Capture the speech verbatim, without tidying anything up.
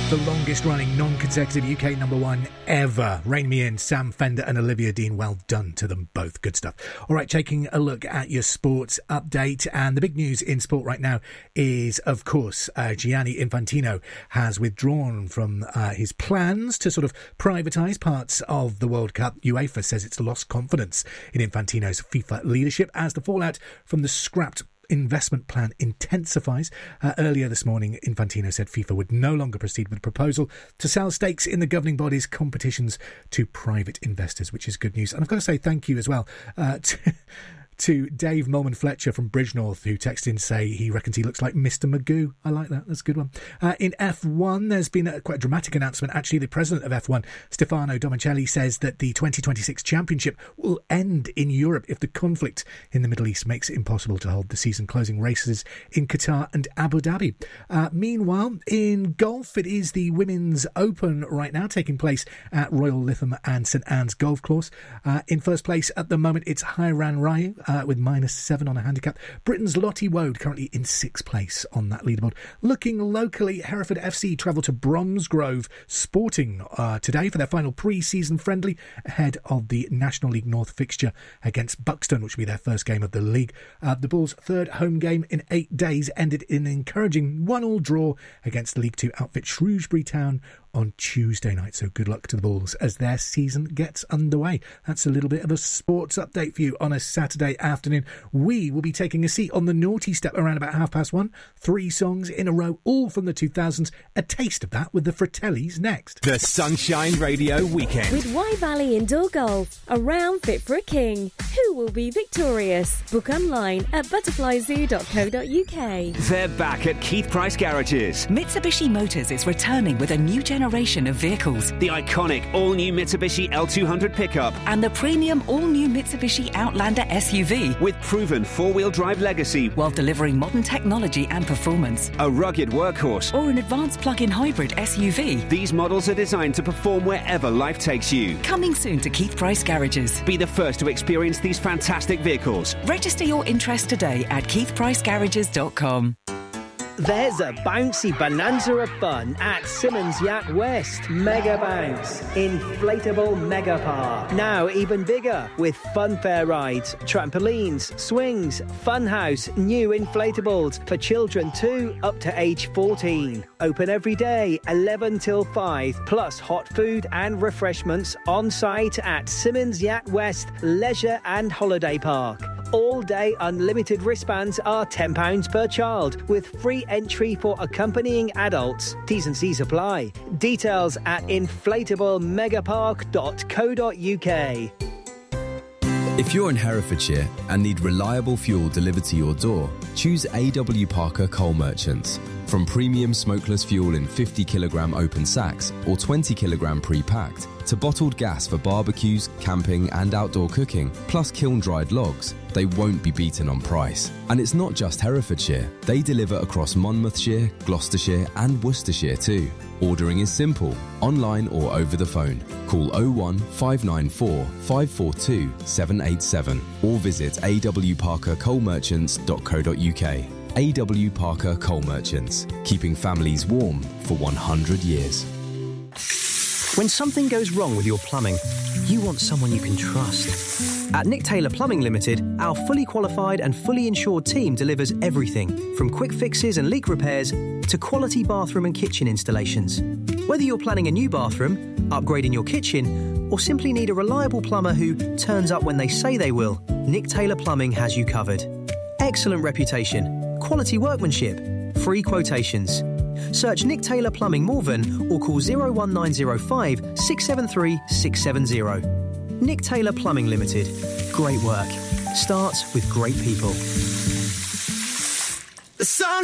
the longest-running non-consecutive U K number one ever. Rein Me In, Sam Fender and Olivia Dean. Well done to them both. Good stuff. All right, taking a look at your sports update. And the big news in sport right now is, of course, uh, Gianni Infantino has withdrawn from uh, his plans to sort of privatise parts of the World Cup. UEFA says it's lost confidence in Infantino's FIFA leadership as the fallout from the scrapped investment plan intensifies. Uh, earlier this morning, Infantino said FIFA would no longer proceed with a proposal to sell stakes in the governing body's competitions to private investors, which is good news. And I've got to say thank you as well uh, to... to Dave Molman Fletcher from Bridgenorth, who texted in to say he reckons he looks like Mister Magoo. I like that. That's a good one. Uh, in F one, there's been a quite a dramatic announcement. Actually, the president of F one, Stefano Domenicali, says that the twenty twenty-six championship will end in Europe if the conflict in the Middle East makes it impossible to hold the season-closing races in Qatar and Abu Dhabi. Uh, meanwhile, in golf, it is the Women's Open right now, taking place at Royal Lytham and St Anne's Golf Course. Uh, in first place at the moment, it's Hairan Ryu, Uh, with minus seven on a handicap. Britain's Lottie Woad currently in sixth place on that leaderboard. Looking locally, Hereford F C travel to Bromsgrove Sporting uh, today for their final pre-season friendly ahead of the National League North fixture against Buxton, which will be their first game of the league. Uh, the Bulls' third home game in eight days ended in an encouraging one-all draw against the League Two outfit Shrewsbury Town on Tuesday night. So good luck to the Bulls as their season gets underway. That's a little bit of a sports update for you on a Saturday afternoon. We will be taking a seat on the naughty step around about half past one. Three songs in a row, all from the two thousands. A taste of that with the Fratellis next. The Sunshine Radio Weekend. With Wye Valley Indoor Golf, around Fit for a King. Who will be victorious? Book online at butterfly zoo dot co dot uk. They're back at Keith Price Garages. Mitsubishi Motors is returning with a new generation of vehicles. The iconic all-new Mitsubishi L two hundred pickup. And the premium all-new Mitsubishi Outlander S U V. With proven four-wheel drive legacy. While delivering modern technology and performance. A rugged workhorse. Or an advanced plug-in hybrid S U V. These models are designed to perform wherever life takes you. Coming soon to Keith Price Garages. Be the first to experience these fantastic vehicles. Register your interest today at keith price garages dot com. There's a bouncy bonanza of fun at Simmons Yacht West. Mega Bounce, inflatable mega park. Now even bigger with funfair rides, trampolines, swings, funhouse, new inflatables for children too up to age fourteen. Open every day, eleven till five, plus hot food and refreshments on site at Simmons Yacht West Leisure and Holiday Park. All-day unlimited wristbands are ten pounds per child, with free entry for accompanying adults. T's and C's apply. Details at inflatable megapark dot co dot uk. If you're in Herefordshire and need reliable fuel delivered to your door, choose A W Parker Coal Merchants. From premium smokeless fuel in fifty kilogram open sacks or twenty kilogram pre-packed, to bottled gas for barbecues, camping and outdoor cooking, plus kiln-dried logs, they won't be beaten on price. And it's not just Herefordshire. They deliver across Monmouthshire, Gloucestershire and Worcestershire too. Ordering is simple, online or over the phone. Call oh one five nine four five four two seven eight seven or visit a w parker coal merchants dot co dot uk. A W Parker Coal Merchants, keeping families warm for one hundred years. When something goes wrong with your plumbing, you want someone you can trust. At Nick Taylor Plumbing Limited, our fully qualified and fully insured team delivers everything from quick fixes and leak repairs to quality bathroom and kitchen installations. Whether you're planning a new bathroom, upgrading your kitchen, or simply need a reliable plumber who turns up when they say they will, Nick Taylor Plumbing has you covered. Excellent reputation, quality workmanship, free quotations. Search Nick Taylor Plumbing Morven or call oh one nine oh five six seven three six seven oh. Nick Taylor Plumbing Limited. Great work. Starts with great people. The sun